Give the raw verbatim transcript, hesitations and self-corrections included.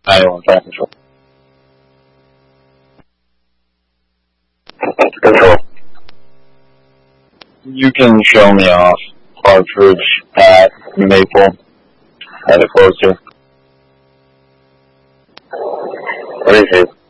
Iowa Traffic Control. Control. You can show me off Partridge at Maple at a closer. What is it?